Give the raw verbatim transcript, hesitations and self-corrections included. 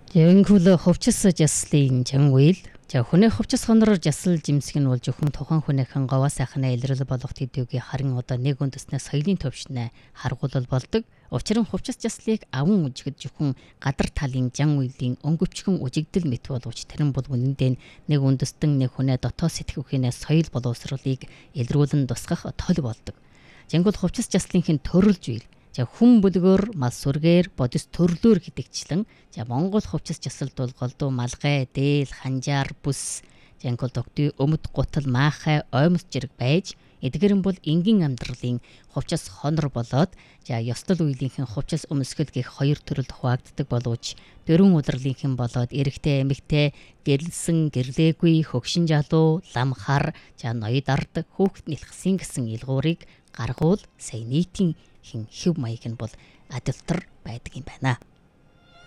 Янгул хувцас жаслын жангуйл за хүний хувцас хонороор жасал жимсэг нь бол зөвхөн тухайн хүнийхэн говаа сайхнаа илрэл болох төдийгүй харин одоо нэг үндэснээ соёлын төвшнээ харгуулал болдог. Учир нь хувцас жаслыг аван үжигд зөвхөн гадар талын жангуйлийн өнгөвчгөн үжигдэл мэт боловч тэрэн бол үнэндээ нэг үндэстэн нэг хүнээ дотоод сэтгүүхнээ соёл боловсролыг илрүүлэн тусгах тол болдог. Жангуул хувцас жаслынхын төрөлж үйл за хүн бүлгөр мал сүргээр бодис төрлөөр гэдэгчлэн за Монгол хувцас жасалд бол голдуу малгай, дээл, ханжаар, бүс, жангуул тогтүй, өмд, гутал, маахай, оймс жирэг байж эдгэрэн бол энгийн амьдралын хувцас хонор болоод за ёстол үеийнхэн хувцас өмсгөл гэх хоёр төрөлд хуваагддаг боловч дөрвөн удирлынхэн болоод эрэгтэй, эмэгтэй, гэрэлсэн, гэрлээгүй, хөгшин жалуу, лам хар, за ноёд ард, хүүхэд нэлхсэн гэсэн илгуурыг гаргуул сая нийтийн хин хэв маяг нь бол адилтар байдаг юм байна.